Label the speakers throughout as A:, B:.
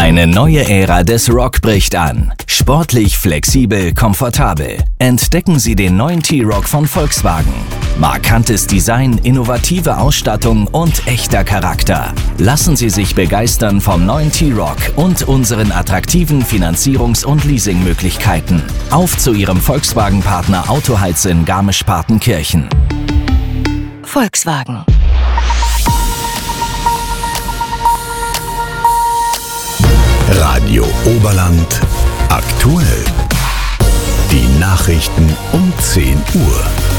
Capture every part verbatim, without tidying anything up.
A: Eine neue Ära des Rock bricht an. Sportlich, flexibel, komfortabel. Entdecken Sie den neuen T-Roc von Volkswagen. Markantes Design, innovative Ausstattung und echter Charakter. Lassen Sie sich begeistern vom neuen T-Roc und unseren attraktiven Finanzierungs- und Leasingmöglichkeiten. Auf zu Ihrem Volkswagen-Partner Autoheiz in Garmisch-Partenkirchen.
B: Volkswagen.
C: Radio Oberland aktuell. Die Nachrichten um zehn Uhr.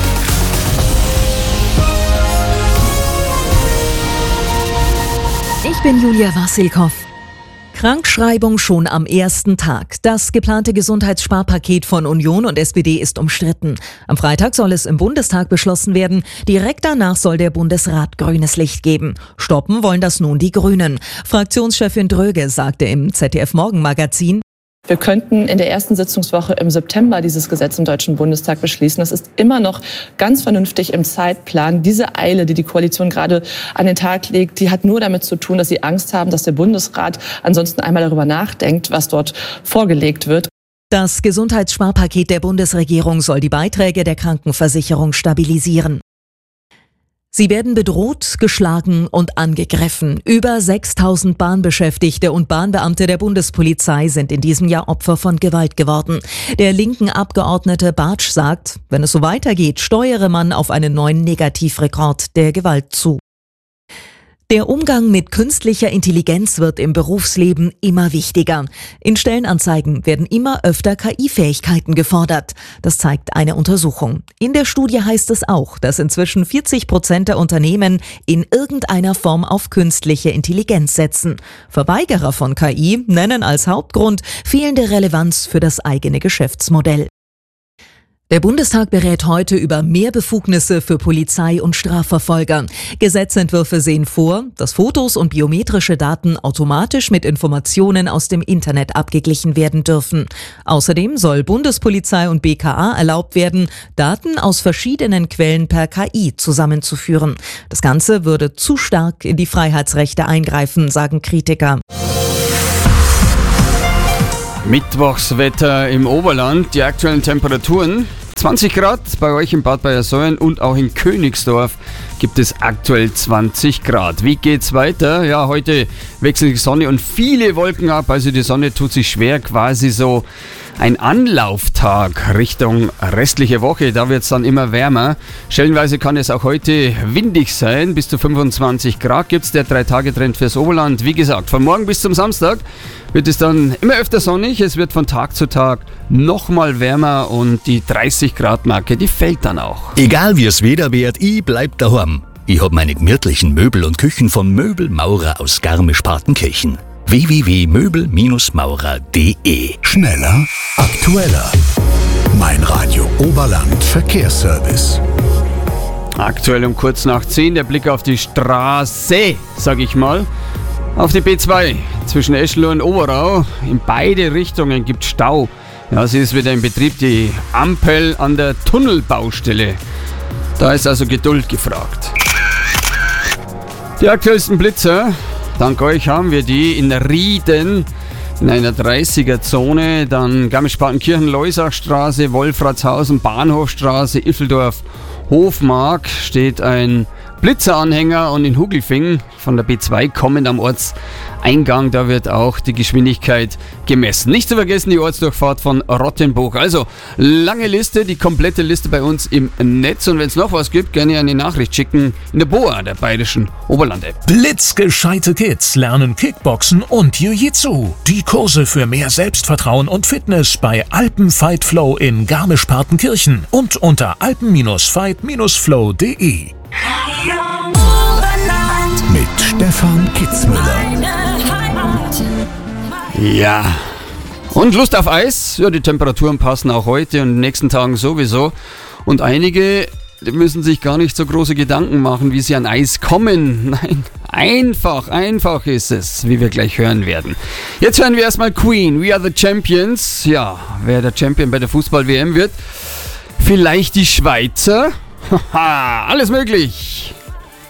B: Ich bin Julia Wassilkow. Krankschreibung schon am ersten Tag. Das geplante Gesundheitssparpaket von Union und S P D ist umstritten. Am Freitag soll es im Bundestag beschlossen werden. Direkt danach soll der Bundesrat grünes Licht geben. Stoppen wollen das nun die Grünen. Fraktionschefin Dröge sagte im Z D F-Morgenmagazin:
D: Wir könnten in der ersten Sitzungswoche im September dieses Gesetz im Deutschen Bundestag beschließen. Das ist immer noch ganz vernünftig im Zeitplan. Diese Eile, die die Koalition gerade an den Tag legt, die hat nur damit zu tun, dass sie Angst haben, dass der Bundesrat ansonsten einmal darüber nachdenkt, was dort vorgelegt wird.
B: Das Gesundheitssparpaket der Bundesregierung soll die Beiträge der Krankenversicherung stabilisieren. Sie werden bedroht, geschlagen und angegriffen. Über sechstausend Bahnbeschäftigte und Bahnbeamte der Bundespolizei sind in diesem Jahr Opfer von Gewalt geworden. Der linken Abgeordnete Bartsch sagt, wenn es so weitergeht, steuere man auf einen neuen Negativrekord der Gewalt zu. Der Umgang mit künstlicher Intelligenz wird im Berufsleben immer wichtiger. In Stellenanzeigen werden immer öfter K I-Fähigkeiten gefordert. Das zeigt eine Untersuchung. In der Studie heißt es auch, dass inzwischen vierzig Prozent der Unternehmen in irgendeiner Form auf künstliche Intelligenz setzen. Verweigerer von K I nennen als Hauptgrund fehlende Relevanz für das eigene Geschäftsmodell. Der Bundestag berät heute über mehr Befugnisse für Polizei und Strafverfolger. Gesetzentwürfe sehen vor, dass Fotos und biometrische Daten automatisch mit Informationen aus dem Internet abgeglichen werden dürfen. Außerdem soll Bundespolizei und B K A erlaubt werden, Daten aus verschiedenen Quellen per K I zusammenzuführen. Das Ganze würde zu stark in die Freiheitsrechte eingreifen, sagen Kritiker.
E: Mittwochswetter im Oberland, die aktuellen Temperaturen zwanzig Grad, bei euch in Bad Bayersoien und auch in Königsdorf gibt es aktuell zwanzig Grad. Wie geht's weiter? Ja, heute wechselt die Sonne und viele Wolken ab, also die Sonne tut sich schwer, quasi so ein Anlauftag Richtung restliche Woche, da wird es dann immer wärmer. Stellenweise kann es auch heute windig sein, bis zu fünfundzwanzig Grad gibt es, der drei-Tage-Trend fürs Oberland. Wie gesagt, von morgen bis zum Samstag wird es dann immer öfter sonnig, es wird von Tag zu Tag nochmal wärmer und die dreißig Grad Marke, die fällt dann auch.
C: Egal wie es Wetter wird, ich bleib daheim. Ich hab meine gemütlichen Möbel und Küchen von Möbelmaurer aus Garmisch-Partenkirchen. w w w punkt möbel maurer punkt d e. Schneller, aktueller. Mein Radio Oberland Verkehrsservice.
E: Aktuell um kurz nach zehn der Blick auf die Straße, sag ich mal. Auf die B zwei zwischen Eschloh und Oberau. In beide Richtungen gibt es Stau. Ja, sie ist wieder in Betrieb, die Ampel an der Tunnelbaustelle. Da ist also Geduld gefragt. Die aktuellsten Blitzer. Dank euch haben wir die in Rieden in einer dreißiger-Zone, dann Garmisch-Partenkirchen, Leusachstraße, Wolfratshausen, Bahnhofstraße, Iffeldorf, Hofmark steht ein Blitzeranhänger und in Hugelfing von der B zwei kommend am Ortseingang, da wird auch die Geschwindigkeit gemessen. Nicht zu vergessen die Ortsdurchfahrt von Rottenbuch. Also lange Liste, die komplette Liste bei uns im Netz und wenn es noch was gibt, gerne eine Nachricht schicken in der B O A, der Bayerischen Oberland-App.
F: Blitzgescheite Kids lernen Kickboxen und Jiu-Jitsu. Die Kurse für mehr Selbstvertrauen und Fitness bei Alpen Fight Flow in Garmisch-Partenkirchen und unter alpen Fight Flow punkt d e.
C: Mit Stefan Kitzmüller.
E: Ja. Und Lust auf Eis? Ja, die Temperaturen passen auch heute und in den nächsten Tagen sowieso. Und einige müssen sich gar nicht so große Gedanken machen, wie sie an Eis kommen. Nein, einfach, einfach ist es, wie wir gleich hören werden. Jetzt hören wir erstmal Queen, We Are the Champions. Ja, wer der Champion bei der Fußball-W M wird? Vielleicht die Schweizer? Haha, alles möglich.